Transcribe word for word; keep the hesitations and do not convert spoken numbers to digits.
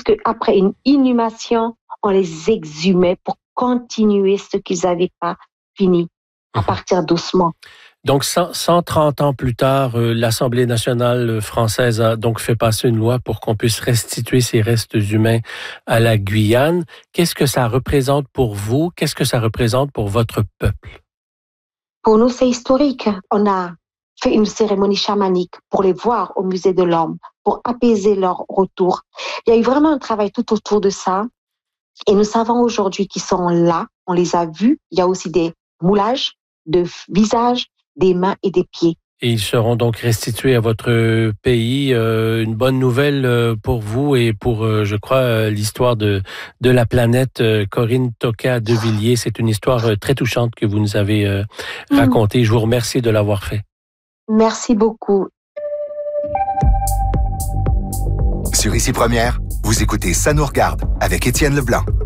qu'après une inhumation, on les exhumait pour continuer ce qu'ils n'avaient pas fini, à partir doucement. Donc, cent trente ans plus tard, euh, l'Assemblée nationale française a donc fait passer une loi pour qu'on puisse restituer ces restes humains à la Guyane. Qu'est-ce que ça représente pour vous? Qu'est-ce que ça représente pour votre peuple? Pour nous, c'est historique. On a fait une cérémonie chamanique pour les voir au Musée de l'Homme, pour apaiser leur retour. Il y a eu vraiment un travail tout autour de ça. Et nous savons aujourd'hui qu'ils sont là, on les a vus. Il y a aussi des moulages de visages, des mains et des pieds. Et ils seront donc restitués à votre pays. Euh, une bonne nouvelle euh, pour vous et pour, euh, je crois, euh, l'histoire de, de la planète. Euh, Corinne Toka-Devilliers, c'est une histoire euh, très touchante que vous nous avez euh, racontée. Je vous remercie de l'avoir fait. Merci beaucoup. Sur Ici Première, vous écoutez Ça nous regarde avec Étienne Leblanc.